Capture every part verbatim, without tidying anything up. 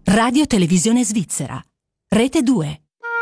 Radio Televisione Svizzera. Rete due.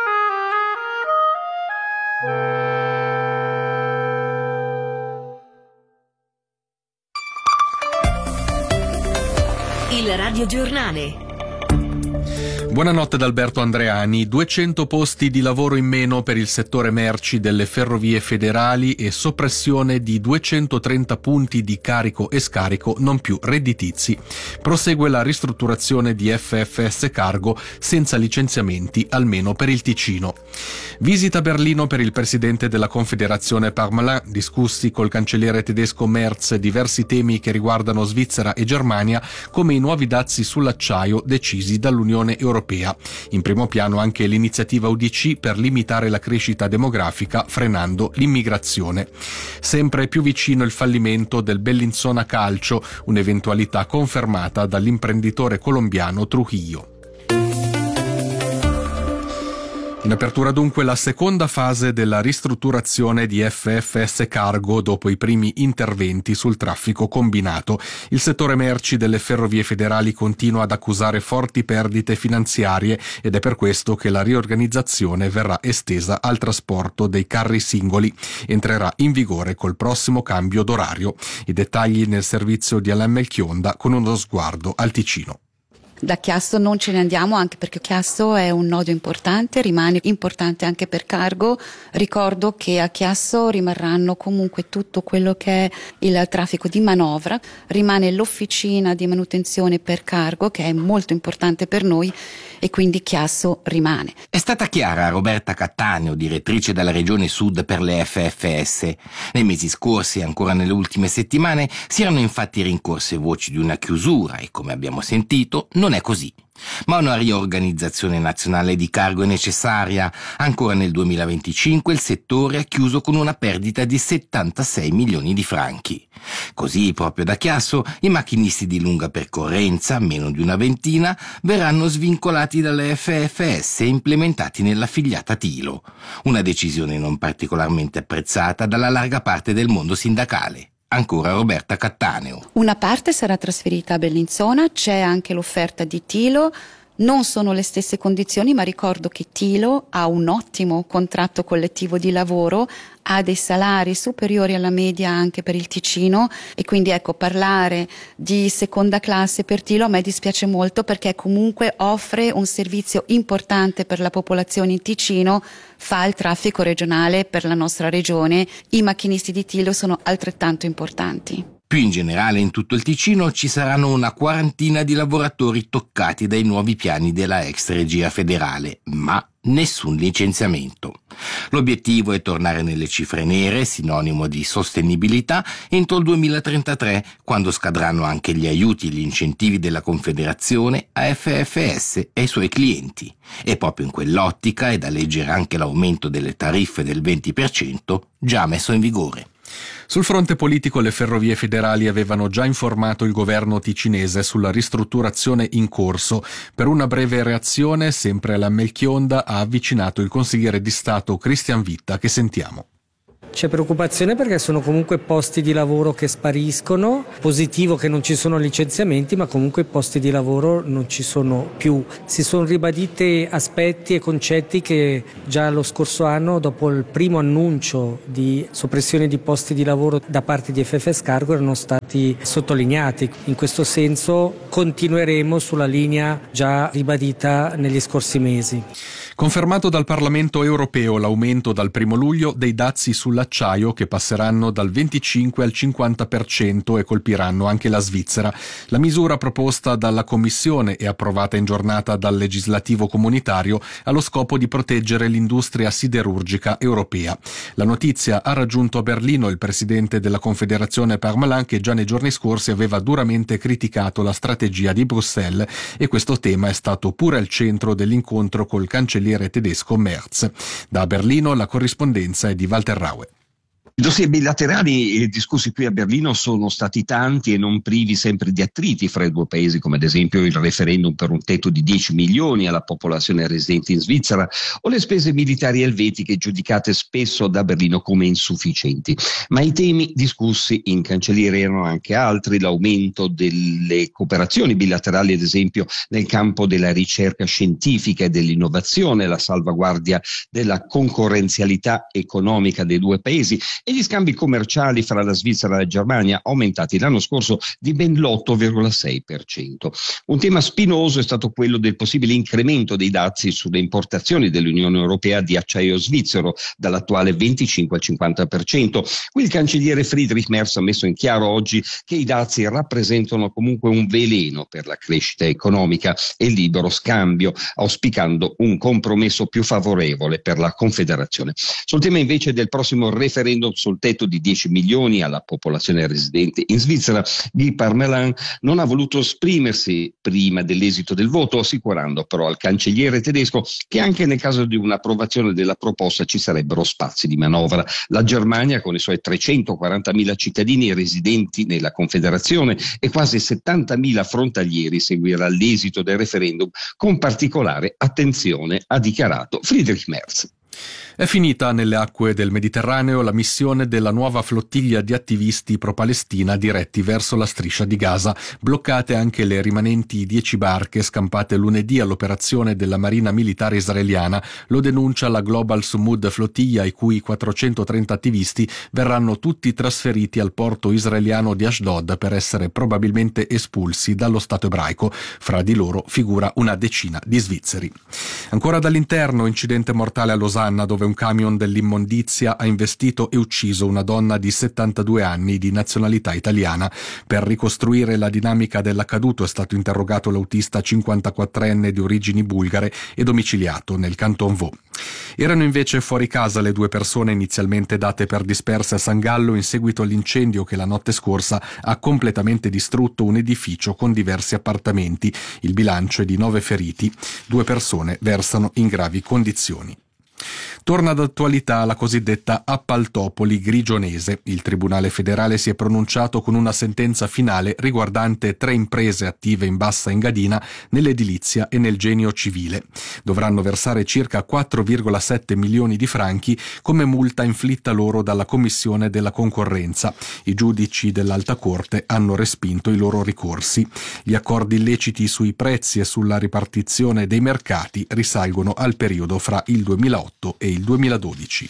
Il radiogiornale. Buonanotte da Alberto Andreani. duecento posti di lavoro in meno per il settore merci delle ferrovie federali e soppressione di duecentotrenta punti di carico e scarico non più redditizi. Prosegue la ristrutturazione di F F S Cargo senza licenziamenti, almeno per il Ticino. Visita a Berlino per il presidente della Confederazione Parmelin, discussi col cancelliere tedesco Merz diversi temi che riguardano Svizzera e Germania, come i nuovi dazi sull'acciaio decisi dall'Unione Europea. In primo piano anche l'iniziativa U D C per limitare la crescita demografica frenando l'immigrazione. Sempre più vicino il fallimento del Bellinzona Calcio, un'eventualità confermata dall'imprenditore colombiano Trujillo. In apertura dunque la seconda fase della ristrutturazione di F F S Cargo dopo i primi interventi sul traffico combinato. Il settore merci delle ferrovie federali continua ad accusare forti perdite finanziarie ed è per questo che la riorganizzazione verrà estesa al trasporto dei carri singoli. Entrerà in vigore col prossimo cambio d'orario. I dettagli nel servizio di Alain Melchionda con uno sguardo al Ticino. Da Chiasso non ce ne andiamo, anche perché Chiasso è un nodo importante, rimane importante anche per Cargo. Ricordo che a Chiasso rimarranno comunque tutto quello che è il traffico di manovra, rimane l'officina di manutenzione per Cargo che è molto importante per noi e quindi Chiasso rimane. È stata chiara Roberta Cattaneo, direttrice della Regione Sud per le F F S. Nei mesi scorsi e ancora nelle ultime settimane si erano infatti rincorse voci di una chiusura e, come abbiamo sentito, non è così. Ma una riorganizzazione nazionale di Cargo è necessaria. Ancora nel duemilaventicinque il settore ha chiuso con una perdita di settantasei milioni di franchi. Così, proprio da Chiasso, i macchinisti di lunga percorrenza, meno di una ventina, verranno svincolati dalle F F S e implementati nell'affiliata Tilo. Una decisione non particolarmente apprezzata dalla larga parte del mondo sindacale. Ancora Roberta Cattaneo. Una parte sarà trasferita a Bellinzona, c'è anche l'offerta di Tilo, non sono le stesse condizioni, ma ricordo che Tilo ha un ottimo contratto collettivo di lavoro, ha dei salari superiori alla media anche per il Ticino e quindi ecco, parlare di seconda classe per Tilo a me dispiace molto perché comunque offre un servizio importante per la popolazione in Ticino, fa il traffico regionale per la nostra regione, i macchinisti di Tilo sono altrettanto importanti. Più in generale in tutto il Ticino ci saranno una quarantina di lavoratori toccati dai nuovi piani della ex regia federale, ma nessun licenziamento. L'obiettivo è tornare nelle cifre nere, sinonimo di sostenibilità, entro il duemilatrentatré, quando scadranno anche gli aiuti e gli incentivi della Confederazione a F F S e ai suoi clienti. E proprio in quell'ottica è da leggere anche l'aumento delle tariffe del venti per cento già messo in vigore. Sul fronte politico le ferrovie federali avevano già informato il governo ticinese sulla ristrutturazione in corso. Per una breve reazione, sempre la Melchionda ha avvicinato il consigliere di Stato Christian Vitta, che sentiamo. C'è preoccupazione perché sono comunque posti di lavoro che spariscono, positivo che non ci sono licenziamenti, ma comunque i posti di lavoro non ci sono più. Si sono ribaditi aspetti e concetti che già lo scorso anno, dopo il primo annuncio di soppressione di posti di lavoro da parte di F F S Cargo, erano stati sottolineati. In questo senso continueremo sulla linea già ribadita negli scorsi mesi. Confermato dal Parlamento europeo l'aumento dal primo luglio dei dazi sull'acciaio che passeranno dal venticinque al cinquanta per cento e colpiranno anche la Svizzera. La misura proposta dalla Commissione e approvata in giornata dal legislativo comunitario ha lo scopo di proteggere l'industria siderurgica europea. La notizia ha raggiunto a Berlino il presidente della Confederazione Parmelin, che già nei giorni scorsi aveva duramente criticato la strategia di Bruxelles, e questo tema è stato pure al centro dell'incontro col cancelliere tedesco Merz. Da Berlino la corrispondenza è di Walter Raue. I dossier bilaterali discussi qui a Berlino sono stati tanti e non privi sempre di attriti fra i due paesi, come ad esempio il referendum per un tetto di dieci milioni alla popolazione residente in Svizzera o le spese militari elvetiche giudicate spesso da Berlino come insufficienti. Ma i temi discussi in cancelliera erano anche altri: l'aumento delle cooperazioni bilaterali, ad esempio nel campo della ricerca scientifica e dell'innovazione, la salvaguardia della concorrenzialità economica dei due paesi e gli scambi commerciali fra la Svizzera e la Germania, aumentati l'anno scorso di ben l'otto virgola sei per cento. Un tema spinoso è stato quello del possibile incremento dei dazi sulle importazioni dell'Unione Europea di acciaio svizzero, dall'attuale venticinque al cinquanta per cento. Qui il cancelliere Friedrich Merz ha messo in chiaro oggi che i dazi rappresentano comunque un veleno per la crescita economica e il libero scambio, auspicando un compromesso più favorevole per la Confederazione. Sul tema invece del prossimo referendum sul tetto di dieci milioni alla popolazione residente in Svizzera, Guy Parmelin non ha voluto esprimersi prima dell'esito del voto, assicurando però al cancelliere tedesco che anche nel caso di un'approvazione della proposta ci sarebbero spazi di manovra. La Germania, con i suoi trecentoquarantamila cittadini residenti nella Confederazione e quasi settantamila frontalieri, seguirà l'esito del referendum con particolare attenzione, ha dichiarato Friedrich Merz. È finita nelle acque del Mediterraneo la missione della nuova flottiglia di attivisti pro-Palestina diretti verso la striscia di Gaza. Bloccate anche le rimanenti dieci barche scampate lunedì all'operazione della Marina Militare Israeliana. Lo denuncia la Global Sumud Flottiglia, i cui quattrocentotrenta attivisti verranno tutti trasferiti al porto israeliano di Ashdod per essere probabilmente espulsi dallo Stato ebraico. Fra di loro figura una decina di svizzeri. Ancora dall'interno, incidente mortale a Losanna, dove un camion dell'immondizia ha investito e ucciso una donna di settantadue anni di nazionalità italiana. Per ricostruire la dinamica dell'accaduto è stato interrogato l'autista cinquantaquattrenne di origini bulgare e domiciliato nel Canton Vaud. Erano invece fuori casa le due persone inizialmente date per disperse a San Gallo in seguito all'incendio che la notte scorsa ha completamente distrutto un edificio con diversi appartamenti. Il bilancio è di nove feriti. Due persone versano in gravi condizioni. Torna d'attualità la cosiddetta appaltopoli grigionese. Il Tribunale federale si è pronunciato con una sentenza finale riguardante tre imprese attive in Bassa Engadina nell'edilizia e nel genio civile. Dovranno versare circa quattro virgola sette milioni di franchi come multa inflitta loro dalla Commissione della Concorrenza. I giudici dell'Alta Corte hanno respinto i loro ricorsi. Gli accordi illeciti sui prezzi e sulla ripartizione dei mercati risalgono al periodo fra il duemilaotto e il duemiladodici.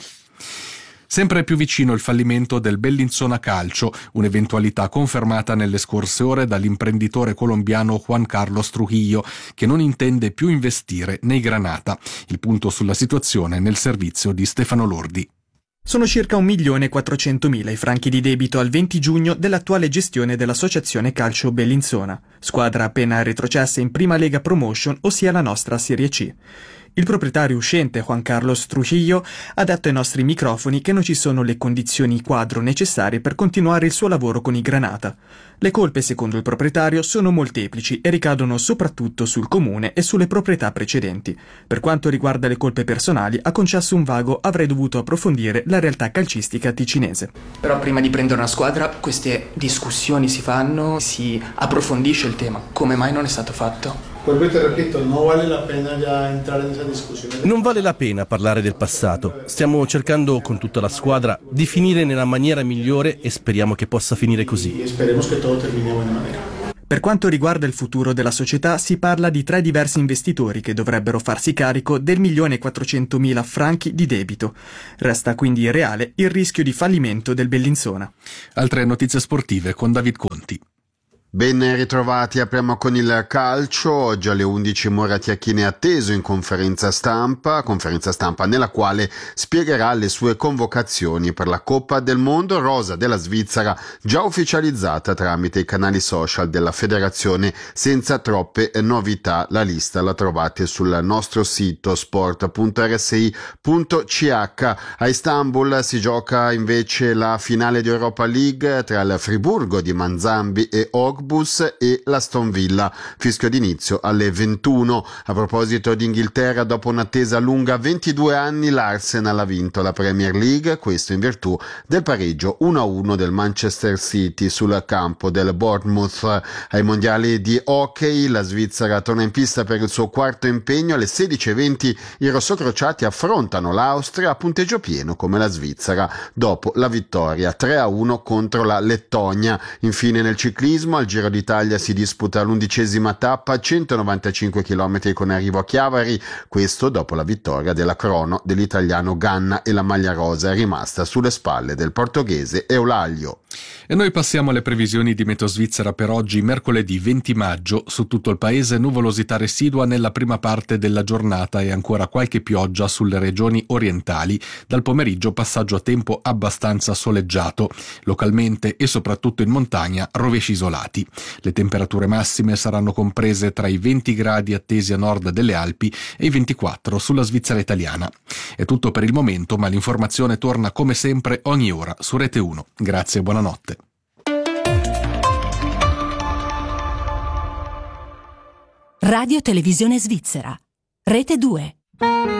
Sempre più vicino il fallimento del Bellinzona Calcio, un'eventualità confermata nelle scorse ore dall'imprenditore colombiano Juan Carlos Trujillo, che non intende più investire nei Granata. Il punto sulla situazione nel servizio di Stefano Lordi. Sono circa un milione e quattrocentomila i franchi di debito al venti giugno dell'attuale gestione dell'Associazione Calcio Bellinzona, squadra appena retrocessa in Prima Lega Promotion, ossia la nostra Serie C. Il proprietario uscente, Juan Carlos Trujillo, ha detto ai nostri microfoni che non ci sono le condizioni quadro necessarie per continuare il suo lavoro con i Granata. Le colpe, secondo il proprietario, sono molteplici e ricadono soprattutto sul comune e sulle proprietà precedenti. Per quanto riguarda le colpe personali, ha concesso un vago "avrei dovuto approfondire la realtà calcistica ticinese". Però prima di prendere una squadra, queste discussioni si fanno, si approfondisce il tema. Come mai non è stato fatto? Non vale la pena parlare del passato. Stiamo cercando con tutta la squadra di finire nella maniera migliore e speriamo che possa finire così. Per quanto riguarda il futuro della società, si parla di tre diversi investitori che dovrebbero farsi carico del milione e quattrocentomila franchi di debito. Resta quindi reale il rischio di fallimento del Bellinzona. Altre notizie sportive con David Conti. Ben ritrovati, apriamo con il calcio. Oggi alle undici Moratti Achini è atteso in conferenza stampa, conferenza stampa nella quale spiegherà le sue convocazioni per la Coppa del Mondo, rosa della Svizzera già ufficializzata tramite i canali social della federazione senza troppe novità. La lista la trovate sul nostro sito sport punto r s i punto c h. A Istanbul si gioca invece la finale di Europa League tra il Friburgo di Manzambi e Ogbu Cottbus e l'Aston Villa. Fischio d'inizio alle ventuno. A proposito di Inghilterra, dopo un'attesa lunga ventidue anni, l'Arsenal ha vinto la Premier League, questo in virtù del pareggio uno a uno del Manchester City sul campo del Bournemouth. Ai mondiali di hockey la Svizzera torna in pista per il suo quarto impegno. Alle sedici e venti i rossocrociati affrontano l'Austria a punteggio pieno come la Svizzera dopo la vittoria tre a uno contro la Lettonia. Infine nel ciclismo al Giro d'Italia si disputa l'undicesima tappa, centonovantacinque chilometri con arrivo a Chiavari, questo dopo la vittoria della crono dell'italiano Ganna e la maglia rosa è rimasta sulle spalle del portoghese Eulaglio. E noi passiamo alle previsioni di Meteo Svizzera per oggi, mercoledì venti maggio. Su tutto il paese nuvolosità residua nella prima parte della giornata e ancora qualche pioggia sulle regioni orientali. Dal pomeriggio passaggio a tempo abbastanza soleggiato, localmente e soprattutto in montagna rovesci isolati. Le temperature massime saranno comprese tra i venti gradi attesi a nord delle Alpi e i ventiquattro sulla Svizzera italiana. È tutto per il momento, ma l'informazione torna come sempre ogni ora su Rete uno. Grazie e buonanotte. Radio Televisione Svizzera. Rete due.